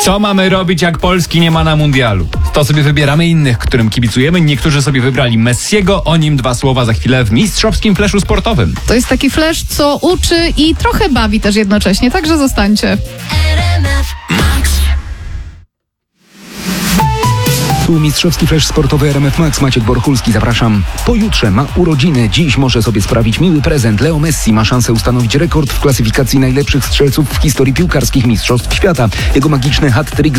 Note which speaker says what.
Speaker 1: Co mamy robić, jak Polski nie ma na mundialu? To sobie wybieramy innych, którym kibicujemy. Niektórzy sobie wybrali Messiego, o nim 2 słowa za chwilę w mistrzowskim fleszu sportowym.
Speaker 2: To jest taki flash, co uczy i trochę bawi też jednocześnie, także zostańcie.
Speaker 3: Tu mistrzowski flash sportowy RMF Max. Maciek Borchulski, zapraszam. Pojutrze ma urodziny. Dziś może sobie sprawić miły prezent. Leo Messi ma szansę ustanowić rekord w klasyfikacji najlepszych strzelców w historii piłkarskich mistrzostw świata. Jego magiczny hat-trick